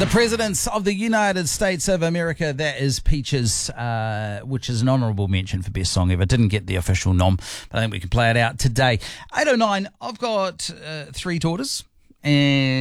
The Presidents of the United States of America, that is Peaches, which is an honourable mention for Best Song Ever. Didn't get the official nom, but I think we can play it out today. 8:09, I've got 3 daughters, and